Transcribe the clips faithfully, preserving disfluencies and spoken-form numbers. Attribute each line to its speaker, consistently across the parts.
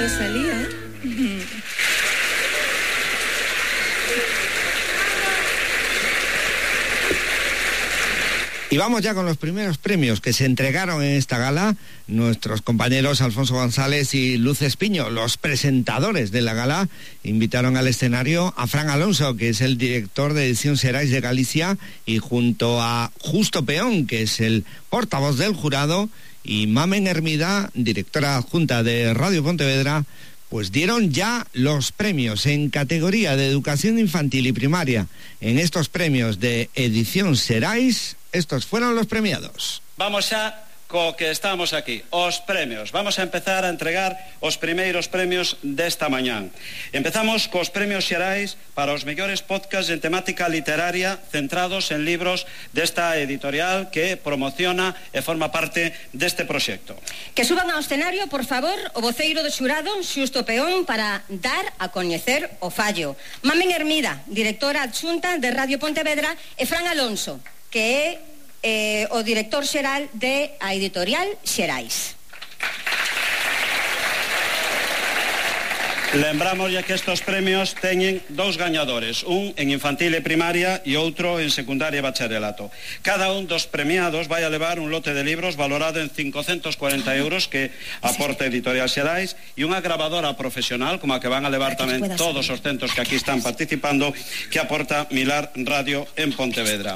Speaker 1: Rosalía.
Speaker 2: Y vamos ya con los primeros premios que se entregaron en esta gala. Nuestros compañeros Alfonso González y Luz Espiño, los presentadores de la gala, invitaron al escenario a Fran Alonso, que es el director de Edición Xerais de Galicia, y junto a Justo Peón, que es el portavoz del jurado, y Mamen Hermida, directora adjunta de Radio Pontevedra, pues dieron ya los premios en categoría de educación infantil y primaria. En estos premios de Edición Xerais, estos fueron los premiados.
Speaker 3: Vamos xa co que estamos aquí, os premios. Vamos a empezar a entregar os primeiros premios desta mañán. Empezamos cos premios Xerais para os mellores podcasts en temática literaria centrados en libros desta editorial que promociona e forma parte deste proxecto.
Speaker 4: Que suban ao escenario, por favor, o voceiro do xurado, Xusto Peón, para dar a coñecer o fallo. Mamen Hermida, directora adxunta de Radio Pontevedra, e Fran Alonso, que é eh, o director xeral de a editorial Xerais.
Speaker 3: Lembramos ya que estos premios teñen dous gañadores, un en infantil e primaria e outro en secundaria e bacharelato. Cada un dos premiados vai a levar un lote de libros valorado en cincocentos cuarenta euros que aporta Editorial Xerais e unha grabadora profesional, como a que van a levar tamén todos os centros que aquí están participando, que aporta Milar Radio en Pontevedra.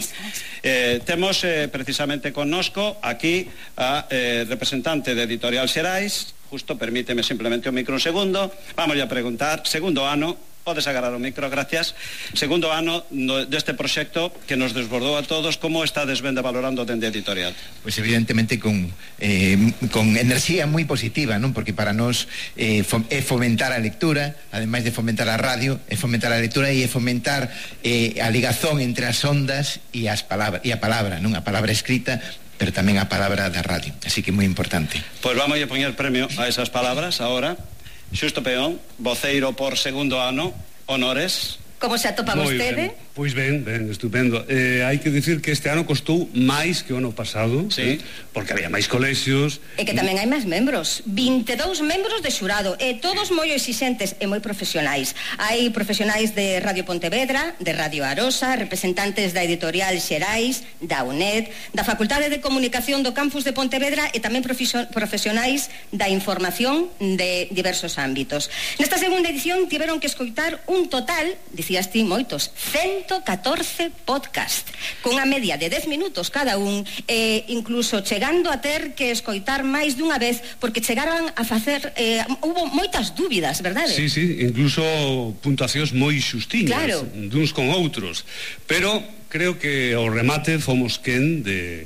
Speaker 3: Eh, temos eh, precisamente connosco aquí a eh, representante de Editorial Xerais. Justo, permíteme simplemente un micro un segundo. Vamos a preguntar, segundo ano, podes agarrar o micro, gracias. Segundo ano no, deste proxecto que nos desbordou a todos, como está desvenda valorando dende editorial?
Speaker 5: Pois pues evidentemente con, eh, con enerxía moi positiva, non? Porque para nós eh, fom é fomentar a lectura, ademais de fomentar a radio, é fomentar a lectura e é fomentar eh, a ligazón entre as ondas e as palabras, e a palabra, non? A palabra escrita, pero tamén a palabra da radio, así que moi importante.
Speaker 3: Pois vamos a poñer premio a esas palabras ahora. Xusto Peón, voceiro por segundo ano, honores.
Speaker 4: Como se atopa vostede?
Speaker 6: Ben. Pois ben, ben, estupendo. Eh, hai que dicir que este ano costou máis que o ano pasado,
Speaker 3: sí,
Speaker 6: porque había máis colexios.
Speaker 4: E que tamén hai máis membros, vinte e dous membros de xurado, e todos moi exixentes e moi profesionais. Hai profesionais de Radio Pontevedra, de Radio Arosa, representantes da Editorial Xerais, da U N E D, da Facultade de Comunicación do Campus de Pontevedra e tamén profesionais da información de diversos ámbitos. Nesta segunda edición tiveron que escoitar un total, dicías ti, moitos, ciento catorce podcast, cunha media de dez minutos cada un, e incluso chegando a ter que escoitar máis dunha vez, porque chegaron a facer, eh, hubo moitas dúbidas, verdade?
Speaker 6: Sí, sí, incluso puntuacións moi xustiñas, claro, duns con outros, pero creo que ao remate fomos quen de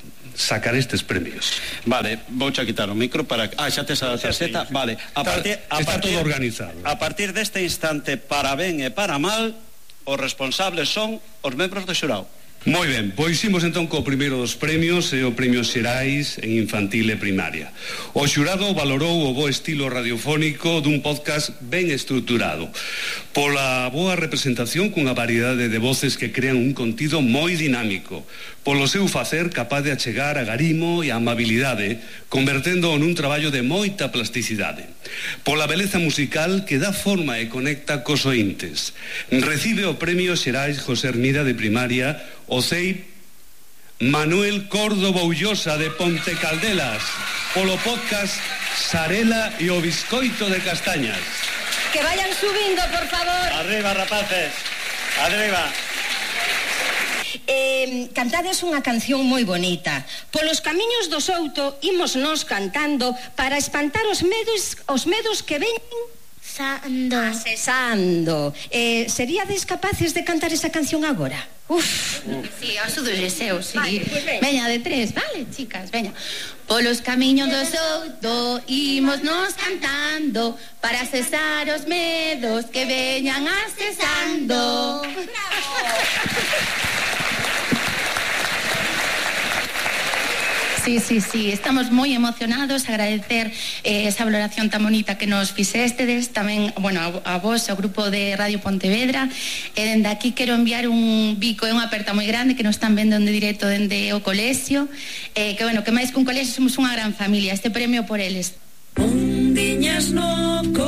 Speaker 6: sacar estes premios.
Speaker 3: Vale, vou xa quitar o micro para... Ah, xa tes a tarxeta? Vale. A partir, a
Speaker 6: está
Speaker 3: partir,
Speaker 6: todo organizado.
Speaker 3: A partir deste instante, para ben e para mal, os responsables son os membros do xurado.
Speaker 6: Moi ben, pois imos entón co primeiro dos premios, e o premio Xerais en infantil e primaria. O xurado valorou o bo estilo radiofónico dun podcast ben estruturado, pola boa representación cunha variedade de voces que crean un contido moi dinámico, polo seu facer capaz de achegar a garimo e a amabilidade, convertendo nun traballo de moita plasticidade, pola beleza musical que dá forma e conecta cos ointes. Recibe o premio Xerais José Hermida de primaria o C E I Manuel Córdoba Ullosa de Ponte Caldelas, polo podcast Sarela e o Biscoito de Castañas.
Speaker 4: Que vayan subindo, por favor.
Speaker 3: Arriba, rapaces, arriba.
Speaker 4: Eh, cantades unha canción moi bonita. Polos camiños do Souto imos nos cantando para espantar os medos, os medos que veñen
Speaker 7: Sando.
Speaker 4: Asesando. Eh, seríades capaces de cantar esa canción agora? Uf.
Speaker 7: Sí, ao sudo deseo, sí.
Speaker 4: Vale, pues veña.
Speaker 7: Veña, de tres, vale, chicas, veña. Polos camiños do Souto imos nos cantando para cesar os medos que veñan asesando.
Speaker 4: Bravo.
Speaker 7: Sí, sí, sí, estamos moi emocionados, agradecer eh, esa valoración tan bonita que nos fixestedes, tamén, bueno, a, a vos, ao grupo de Radio Pontevedra, e dende aquí quero enviar un bico e unha aperta moi grande que nos están vendo en directo dende o colexio, eh, que, bueno, que máis que un colexio somos unha gran familia, este premio por eles.
Speaker 1: Ondiñas no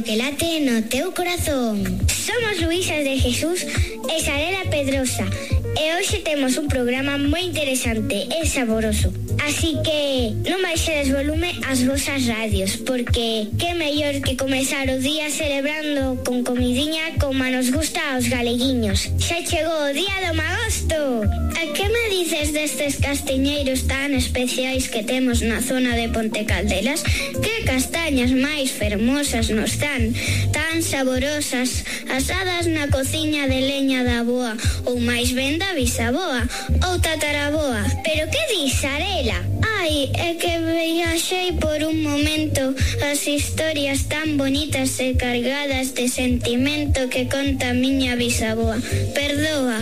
Speaker 1: radio que late no teu corazón. Somos Luísas de Jesús e Sarela Pedrosa e hoxe temos un programa moi interesante e saboroso. Así que non baixedes volume ás vosas radios, porque que mellor que comezar o día celebrando con comidiña como nos gusta aos galeguiños. Xa chegou o día do magosto. A que me dices destes castiñeiros tan especiais que temos na zona de Ponte Caldelas? Que castañas máis fermosas nos dan, tan saborosas, asadas na cociña de leña da boa, ou máis ben da bisaboa ou tataraboa. Pero que dis, Sarela? Ai, é que viaxei por un momento as historias tan bonitas e cargadas de sentimento que conta miña bisaboa. Perdoa.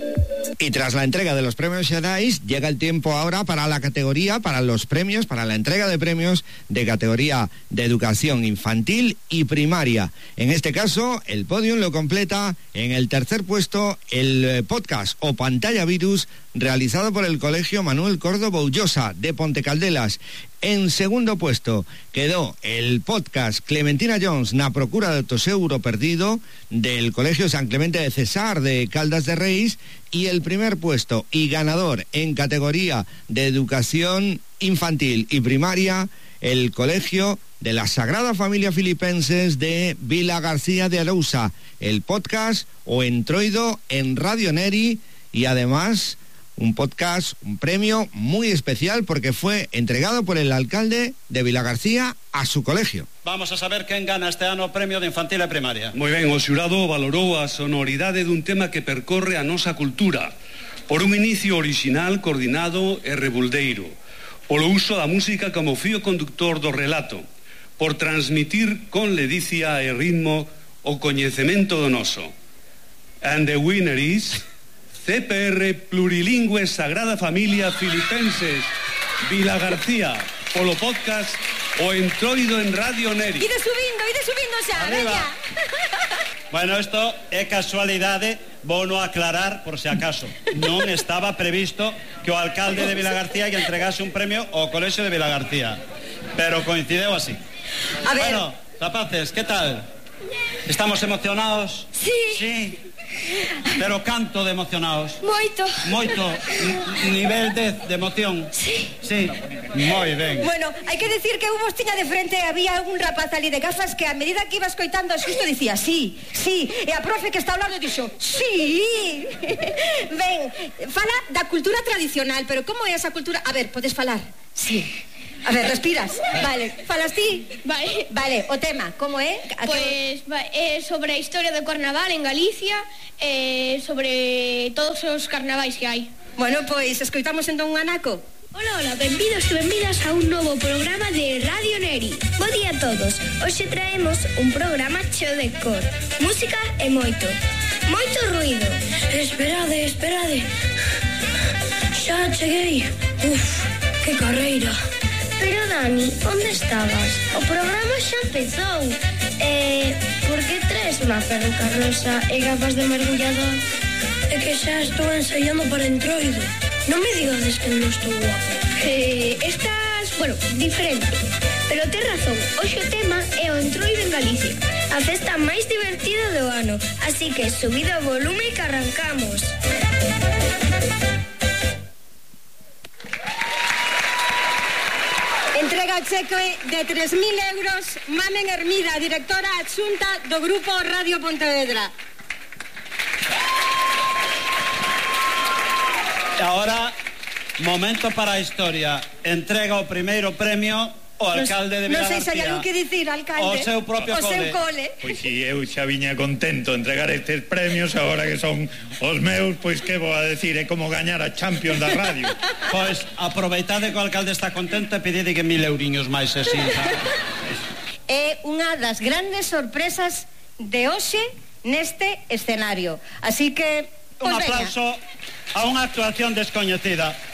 Speaker 2: Y tras la entrega de los premios Xerais, llega el tiempo ahora para la categoría, para los premios, para la entrega de premios de categoría de educación infantil y primaria. En este caso, el podium lo completa en el tercer puesto el podcast o Pantalla Virus realizado por el Colegio Manuel Córdoba Ullosa de Ponte Caldelas. En segundo puesto quedó el podcast Clementina Jones na procura do tesouro perdido del Colegio San Clemente de Cesar de Caldas de Reis, y el primer puesto y ganador en categoría de educación infantil y primaria el Colegio de la Sagrada Familia Filipenses de Vila García de Arousa, el podcast o Entroido en Radio Neri, y además un podcast, un premio muy especial porque fue entregado por el alcalde de Vilagarcía a su colegio.
Speaker 3: Vamos a saber quen gana este ano o premio de infantil e primaria.
Speaker 6: Moi ben, o xurado valorou a sonoridade dun tema que percorre a nosa cultura por un inicio orixinal, coordinado e rebuldeiro, polo uso da música como fío conductor do relato, por transmitir con ledicia e ritmo o coñecemento do noso. And the winner is C P R Plurilingüe Sagrada Familia Filipenses Vilagarcía, polo podcast o Entroido en Radio Neri.
Speaker 4: Ide subindo, ide subindo xa, veña.
Speaker 3: Bueno, isto é casualidade, vou no aclarar por se acaso. Non estaba previsto que o alcalde de Vilagarcía lle entregase un premio ao Colexio de Vilagarcía, pero coincideu así.
Speaker 4: A ver.
Speaker 3: Bueno, rapaces, que tal? Estamos emocionados?
Speaker 4: Sí.
Speaker 3: Sí. Pero canto de emocionados.
Speaker 4: Moito.
Speaker 3: Moito. N nivel dez de emoción.
Speaker 4: Sí.
Speaker 3: Sí. Moi ben.
Speaker 4: Bueno, hai que decir que eu vos tiña de frente, había un rapaz ali de gafas que a medida que iba escoitando xusto dicía sí, sí, e a profe que está ao lado dixo sí. Ben, fala da cultura tradicional, pero como é esa cultura? A ver, podes falar? Sí. A ver, respiras. Vale, falas ti?
Speaker 8: Vale.
Speaker 4: Vale, o tema, como é?
Speaker 8: Pois é sobre a historia do carnaval en Galicia, e sobre todos os carnavais que hai.
Speaker 4: Bueno, pois escoitamos entón un anaco.
Speaker 1: Hola, hola, benvidos e benvidas a un novo programa de Radio Neri. Bo día a todos. Hoxe traemos un programa cheo de cor, música e moito. Moito ruido.
Speaker 9: Esperade, esperade. Xa cheguei. Uf, que carreira.
Speaker 1: Pero Dani, onde estabas? O programa xa empezou. Eh, por que traes unha peruca rosa e gafas de mergullador?
Speaker 9: É que xa estou ensaiando para Entroido. Non me digades que non estou guapo.
Speaker 1: Eh, estás, bueno, diferente. Pero tes razón, hoxe o tema é o Entroido en Galicia, a festa máis divertida do ano. Así que subido o volume que arrancamos.
Speaker 4: Entrega o cheque de tres mil euros Mamen Hermida, directora adxunta do Grupo Radio Pontevedra.
Speaker 3: E agora, momento para a historia. Entrega o primeiro premio o alcalde de Vilagarcía.
Speaker 4: Non sei se hai algo que dicir, alcalde.
Speaker 3: O seu propio
Speaker 4: o
Speaker 3: cole.
Speaker 4: seu cole.
Speaker 10: Pois si eu xa viña contento de entregar estes premios, agora que son os meus, pois que vou a decir, é como gañar a Champions da radio.
Speaker 3: Pois aproveitade que o alcalde está contento e pedide que mil euriños máis así.
Speaker 4: É unha das grandes sorpresas de hoxe neste escenario. Así que,
Speaker 3: un
Speaker 4: pues
Speaker 3: aplauso
Speaker 4: venga.
Speaker 3: a unha actuación descoñecida.